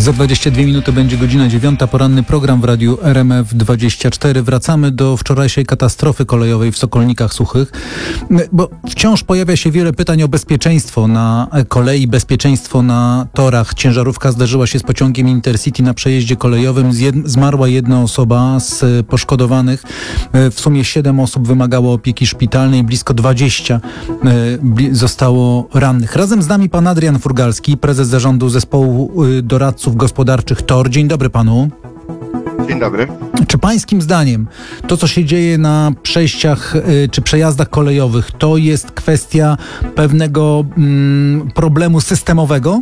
Za 22 minuty będzie godzina 9. Poranny program w radiu RMF24. Wracamy do wczorajszej katastrofy kolejowej w Sokolnikach Suchych, bo wciąż pojawia się wiele pytań o bezpieczeństwo na kolei, bezpieczeństwo na torach. Ciężarówka zderzyła się z pociągiem Intercity na przejeździe kolejowym. Zmarła jedna osoba z poszkodowanych. W sumie 7 osób wymagało opieki szpitalnej, blisko 20 zostało rannych. Razem z nami pan Adrian Furgalski, prezes zarządu zespołu doradców gospodarczych TOR. Dzień dobry panu. Dzień dobry. Czy pańskim zdaniem to, co się dzieje na przejściach czy przejazdach kolejowych, to jest kwestia pewnego problemu systemowego?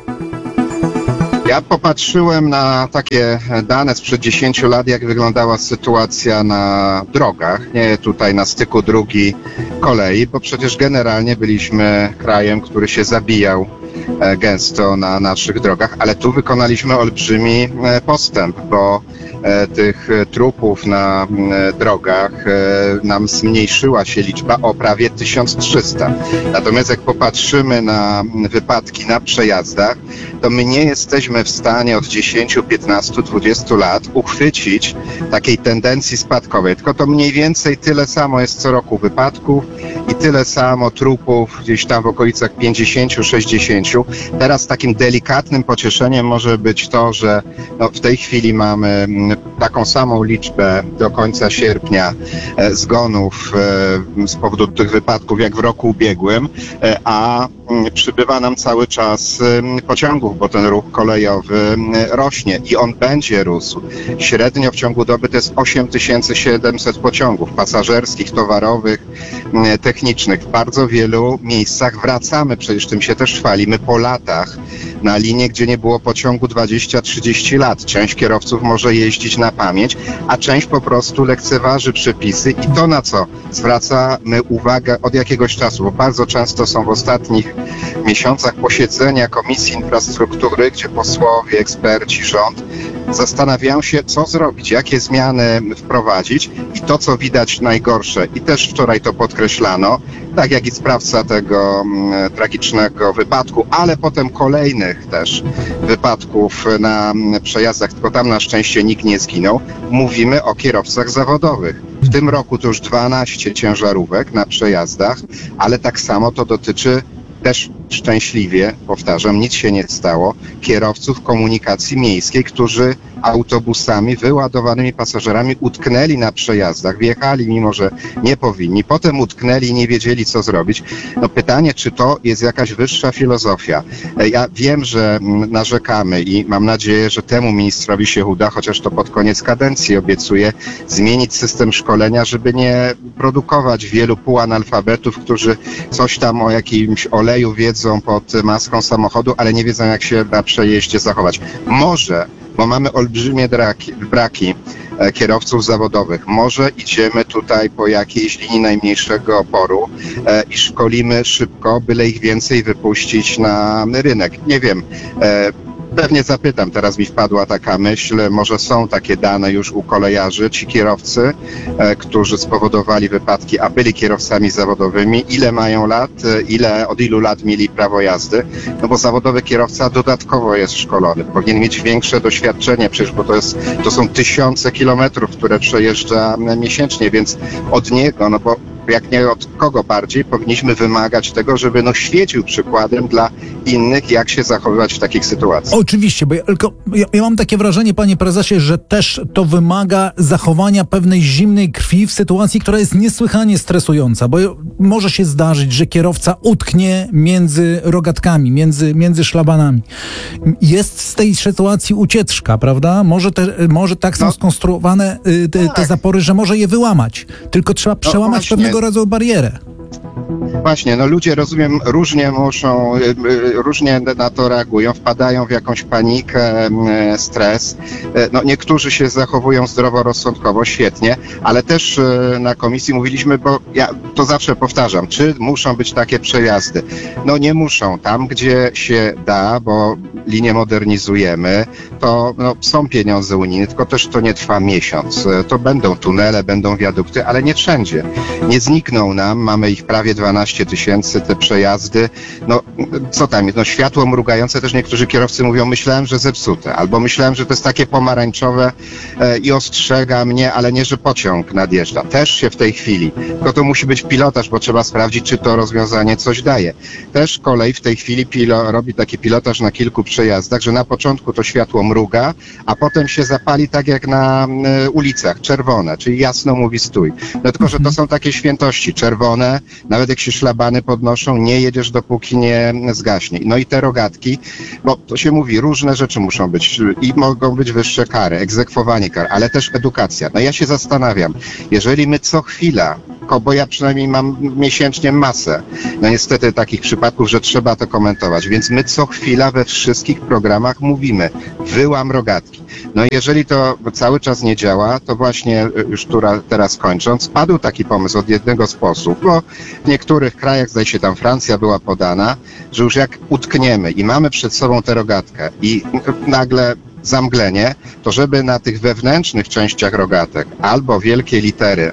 Ja popatrzyłem na takie dane sprzed 10 lat, jak wyglądała sytuacja na drogach, nie tutaj na styku dróg i kolei, bo przecież generalnie byliśmy krajem, który się zabijał gęsto na naszych drogach, ale tu wykonaliśmy olbrzymi postęp, bo tych trupów na drogach nam zmniejszyła się liczba o prawie 1300. Natomiast jak popatrzymy na wypadki na przejazdach, to my nie jesteśmy w stanie od 10, 15, 20 lat uchwycić takiej tendencji spadkowej, tylko to mniej więcej tyle samo jest co roku wypadków i tyle samo trupów gdzieś tam w okolicach 50, 60. Teraz takim delikatnym pocieszeniem może być to, że w tej chwili mamy taką samą liczbę do końca sierpnia zgonów z powodu tych wypadków jak w roku ubiegłym, a przybywa nam cały czas pociągów, bo ten ruch kolejowy rośnie i on będzie rósł. Średnio w ciągu doby to jest 8700 pociągów pasażerskich, towarowych, technicznych. W bardzo wielu miejscach wracamy, przecież tym się też chwalimy, po latach na linię, gdzie nie było pociągu 20-30 lat. Część kierowców może jeździć na pamięć, a część po prostu lekceważy przepisy i to, na co zwracamy uwagę od jakiegoś czasu, bo bardzo często są w ostatnich miesiącach posiedzenia Komisji Infrastruktury, gdzie posłowie, eksperci, rząd zastanawiają się, co zrobić, jakie zmiany wprowadzić i to, co widać najgorsze i też wczoraj to podkreślano, tak jak i sprawca tego tragicznego wypadku, ale potem kolejnych też wypadków na przejazdach, tylko tam na szczęście nikt nie zginął. Mówimy o kierowcach zawodowych. W tym roku to już 12 ciężarówek na przejazdach, ale tak samo to dotyczy też szczęśliwie, powtarzam, nic się nie stało, kierowców komunikacji miejskiej, którzy autobusami wyładowanymi pasażerami utknęli na przejazdach, wjechali mimo, że nie powinni, potem utknęli i nie wiedzieli, co zrobić. Pytanie, czy to jest jakaś wyższa filozofia? Ja wiem, że narzekamy i mam nadzieję, że temu ministrowi się uda, chociaż to pod koniec kadencji obiecuję, zmienić system szkolenia, żeby nie produkować wielu półanalfabetów, którzy coś tam o jakimś oleju wiedzą pod maską samochodu, ale nie wiedzą, jak się na przejeździe zachować. Może, bo mamy olbrzymie braki kierowców zawodowych. Może idziemy tutaj po jakiejś linii najmniejszego oporu i szkolimy szybko, byle ich więcej wypuścić na rynek. Nie wiem. Pewnie zapytam, teraz mi wpadła taka myśl, może są takie dane już u kolejarzy, ci kierowcy, którzy spowodowali wypadki, a byli kierowcami zawodowymi, ile mają lat, od ilu lat mieli prawo jazdy, bo zawodowy kierowca dodatkowo jest szkolony, powinien mieć większe doświadczenie, przecież bo to są tysiące kilometrów, które przejeżdża miesięcznie, więc od niego, bo jak nie od kogo bardziej, powinniśmy wymagać tego, żeby świecił przykładem dla innych, jak się zachowywać w takich sytuacjach. Oczywiście, bo ja mam takie wrażenie, panie prezesie, że też to wymaga zachowania pewnej zimnej krwi w sytuacji, która jest niesłychanie stresująca, bo może się zdarzyć, że kierowca utknie między rogatkami, między szlabanami. Jest z tej sytuacji ucieczka, prawda? Może tak są skonstruowane te zapory, że może je wyłamać. Tylko trzeba przełamać pewnego rodzaju barierę. Właśnie, ludzie, rozumiem, różnie na to reagują, wpadają w jakąś panikę, stres. Niektórzy się zachowują zdroworozsądkowo, świetnie, ale też na komisji mówiliśmy, bo ja to zawsze powtarzam, czy muszą być takie przejazdy? Nie muszą. Tam, gdzie się da, bo linię modernizujemy, to są pieniądze unijne, tylko też to nie trwa miesiąc. To będą tunele, będą wiadukty, ale nie wszędzie. Nie znikną nam, mamy ich prawie 12 000, te przejazdy. Co tam jest? Światło mrugające, też niektórzy kierowcy mówią, myślałem, że zepsute, albo myślałem, że to jest takie pomarańczowe i ostrzega mnie, ale nie, że pociąg nadjeżdża. Też się w tej chwili, tylko to musi być pilotaż, bo trzeba sprawdzić, czy to rozwiązanie coś daje. Też kolej w tej chwili robi taki pilotaż na kilku przejazdach, że na początku to światło mruga, a potem się zapali tak jak na ulicach, czerwone, czyli jasno mówi stój. Tylko, że to są takie świętości, czerwone, nawet jak się szlabany podnoszą, nie jedziesz dopóki nie zgaśnie. I te rogatki, bo to się mówi, różne rzeczy muszą być i mogą być wyższe kary, egzekwowanie kar, ale też edukacja. Ja się zastanawiam, jeżeli my co chwila, bo ja przynajmniej mam miesięcznie masę, niestety takich przypadków, że trzeba to komentować, więc my co chwila we wszystkich programach mówimy, wyłam rogatki. Jeżeli to cały czas nie działa, to właśnie już teraz kończąc, padł taki pomysł od jednego z posłów, bo w niektórych krajach, zdaje się tam Francja była podana, że już jak utkniemy i mamy przed sobą tę rogatkę i nagle zamglenie, to żeby na tych wewnętrznych częściach rogatek albo wielkie litery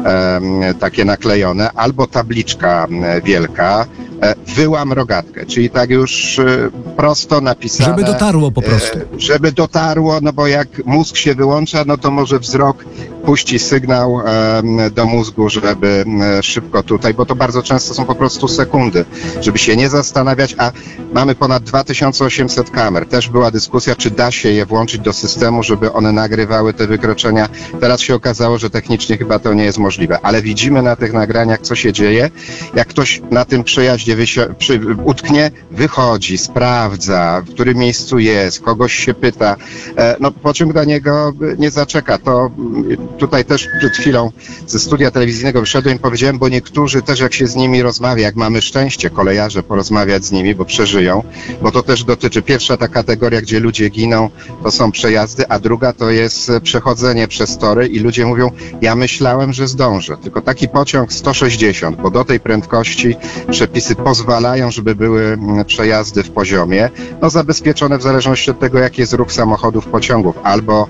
takie naklejone, albo tabliczka wielka, wyłam rogatkę, czyli tak już prosto napisane. Żeby dotarło po prostu. Żeby dotarło, bo jak mózg się wyłącza, to może wzrok puści sygnał do mózgu, żeby szybko tutaj, bo to bardzo często są po prostu sekundy, żeby się nie zastanawiać, a mamy ponad 2800 kamer. Też była dyskusja, czy da się je włączyć do systemu, żeby one nagrywały te wykroczenia. Teraz się okazało, że technicznie chyba to nie jest możliwe, ale widzimy na tych nagraniach, co się dzieje. Jak ktoś na tym przejaździe utknie, wychodzi, sprawdza, w którym miejscu jest, kogoś się pyta. Pociąg na niego nie zaczeka. To tutaj też przed chwilą ze studia telewizyjnego wyszedłem i powiedziałem, bo niektórzy też jak się z nimi rozmawia, jak mamy szczęście, kolejarze, porozmawiać z nimi, bo przeżyją, bo to też dotyczy, pierwsza ta kategoria, gdzie ludzie giną, to są przejazdy, a druga to jest przechodzenie przez tory i ludzie mówią, ja myślałem, że zdążę, tylko taki pociąg 160, bo do tej prędkości przepisy pozwalają, żeby były przejazdy w poziomie, zabezpieczone w zależności od tego, jaki jest ruch samochodów, pociągów, albo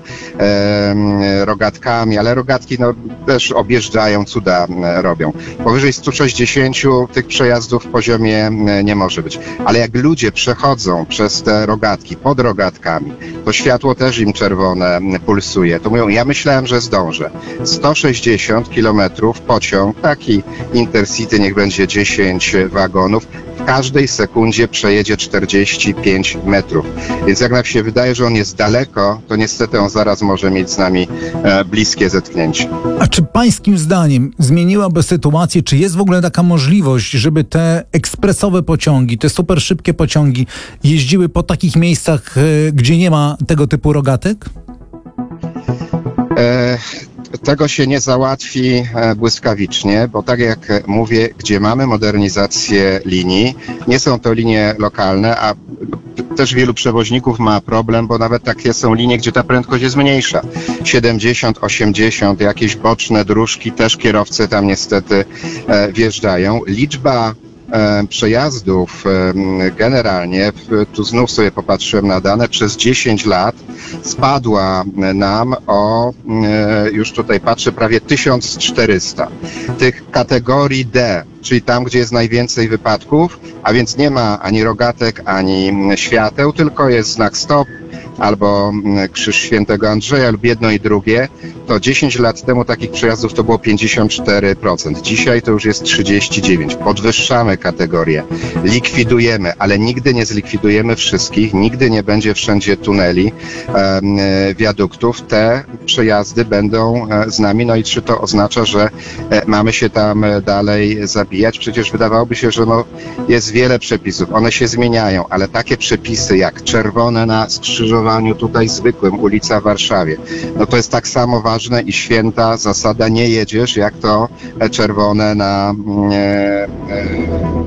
rogatkami, ale rogatki też objeżdżają, cuda robią. Powyżej 160 tych przejazdów w poziomie nie może być. Ale jak ludzie przechodzą przez te rogatki, pod rogatkami, to światło też im czerwone pulsuje. To mówią, ja myślałem, że zdążę. 160 kilometrów pociąg, taki Intercity, niech będzie 10 wagonów, w każdej sekundzie przejedzie 45 metrów. Więc jak nam się wydaje, że on jest daleko, to niestety on zaraz może mieć z nami bliskie zetknięcie. A czy pańskim zdaniem zmieniłaby sytuację, czy jest w ogóle taka możliwość, żeby te ekspresowe pociągi, te super szybkie pociągi jeździły po takich miejscach, gdzie nie ma tego typu rogatek? Tego się nie załatwi błyskawicznie, bo tak jak mówię, gdzie mamy modernizację linii, nie są to linie lokalne, a też wielu przewoźników ma problem, bo nawet takie są linie, gdzie ta prędkość jest mniejsza. 70, 80, jakieś boczne dróżki, też kierowcy tam niestety wjeżdżają. Liczba przejazdów generalnie, tu znów sobie popatrzyłem na dane, przez 10 lat spadła nam o, już tutaj patrzę, prawie 1400. Tych kategorii D, czyli tam, gdzie jest najwięcej wypadków, a więc nie ma ani rogatek, ani świateł, tylko jest znak stop, albo Krzyż Świętego Andrzeja lub jedno i drugie, to 10 lat temu takich przejazdów to było 54%. Dzisiaj to już jest 39%. Podwyższamy kategorię, likwidujemy, ale nigdy nie zlikwidujemy wszystkich, nigdy nie będzie wszędzie tuneli, wiaduktów. Te przejazdy będą z nami, i czy to oznacza, że mamy się tam dalej zabijać? Przecież wydawałoby się, że jest wiele przepisów, one się zmieniają, ale takie przepisy jak czerwone na skrzyżowaniu tutaj zwykłym, ulica w Warszawie, to jest tak samo ważne i święta zasada, nie jedziesz, jak to czerwone na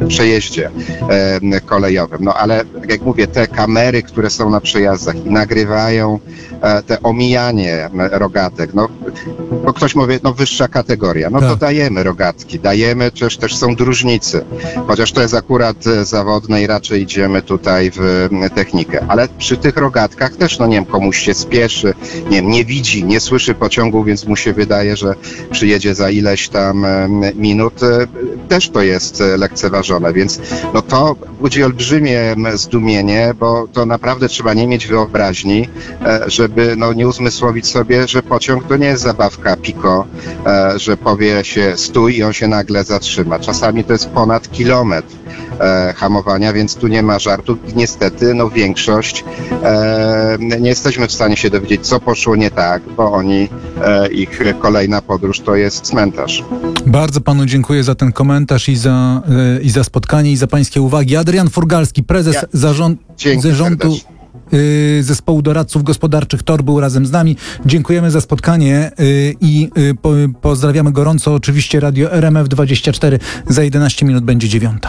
przejeździe kolejowym. No ale, tak jak mówię, te kamery, które są na przejazdach i nagrywają te omijanie rogatek, no bo ktoś mówi, no wyższa kategoria, no to Tak. dajemy rogatki, dajemy, też są dróżnicy, chociaż to jest akurat zawodne i raczej idziemy tutaj w technikę, ale przy tych rogatkach też, no nie wiem, komuś się spieszy, nie widzi, nie słyszy pociągu, więc mu się wydaje, że przyjedzie za ileś tam minut, też to jest lekceważone, więc no to budzi olbrzymie zdumienie, bo to naprawdę trzeba nie mieć wyobraźni, żeby no nie uzmysłowić sobie, że pociąg to nie jest zabawka Pico, że powie się stój i on się nagle zatrzyma. Czasami to jest ponad kilometr hamowania, więc tu nie ma żartu. I niestety, no większość nie jesteśmy w stanie się dowiedzieć, co poszło nie tak, bo oni, ich kolejna podróż to jest cmentarz. Bardzo panu dziękuję za ten komentarz i za spotkanie, i za pańskie uwagi. Adrian Furgalski, prezes Dzięki zarządu serdecznie. Zespołu Doradców Gospodarczych TOR, był razem z nami. Dziękujemy za spotkanie i pozdrawiamy gorąco. Oczywiście Radio RMF24. Za 11 minut będzie 9.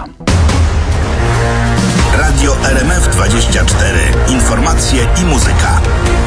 Radio RMF24. Informacje i muzyka.